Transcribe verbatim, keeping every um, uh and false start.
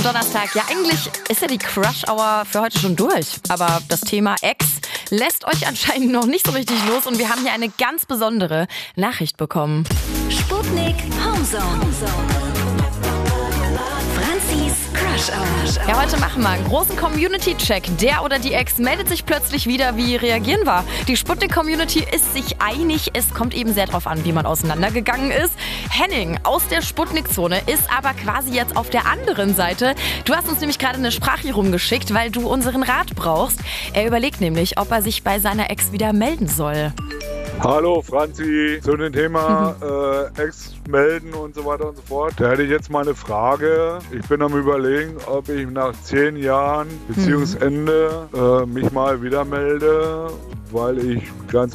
Donnerstag. Ja, eigentlich ist ja die Crush-Hour für heute schon durch. Aber das Thema Ex lässt euch anscheinend noch nicht so richtig los. Und wir haben hier eine ganz besondere Nachricht bekommen. Sputnik Homezone. Franzis Crush Hour. Ja, heute machen wir einen großen Community-Check. Der oder die Ex meldet sich plötzlich wieder. Wie reagieren wir? Die Sputnik-Community ist sich einig. Es kommt eben sehr drauf an, wie man auseinandergegangen ist. Henning aus der Sputnik-Zone ist aber quasi jetzt auf der anderen Seite. Du hast uns nämlich gerade eine Sprache rumgeschickt, weil du unseren Rat brauchst. Er überlegt nämlich, ob er sich bei seiner Ex wieder melden soll. Hallo Franzi, zu dem Thema äh, Ex melden und so weiter und so fort. Da hätte ich jetzt mal eine Frage. Ich bin am Überlegen, ob ich nach zehn Jahren Beziehungsende äh, mich mal wieder melde, weil ich ganz